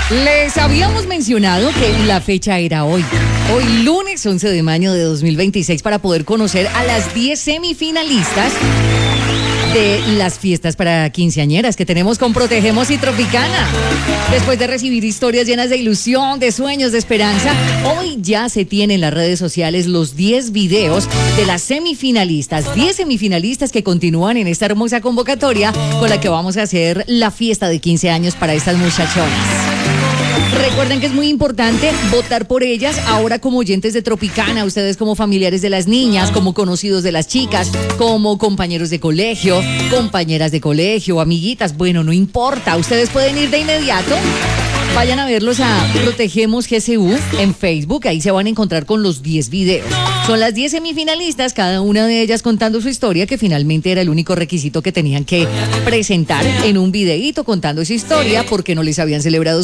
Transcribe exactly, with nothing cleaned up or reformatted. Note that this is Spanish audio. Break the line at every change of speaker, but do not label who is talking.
Les habíamos mencionado que la fecha era hoy. Hoy lunes once de mayo de dos mil veintiséis para poder conocer a las diez semifinalistas de las fiestas para quinceañeras que tenemos con Protegemos y Tropicana. Después de recibir historias llenas de ilusión, de sueños, de esperanza, hoy ya se tienen en las redes sociales los diez videos de las semifinalistas. diez semifinalistas que continúan en esta hermosa convocatoria con la que vamos a hacer la fiesta de quince años para estas muchachonas. Recuerden que es muy importante votar por ellas ahora como oyentes de Tropicana, ustedes como familiares de las niñas, como conocidos de las chicas, como compañeros de colegio, compañeras de colegio, amiguitas, bueno, no importa, ustedes pueden ir de inmediato. Vayan a verlos a Protegemos G S U en Facebook, ahí se van a encontrar con los diez videos. Son las diez semifinalistas, cada una de ellas contando su historia, que finalmente era el único requisito que tenían que presentar en un videíto contando esa historia porque no les habían celebrado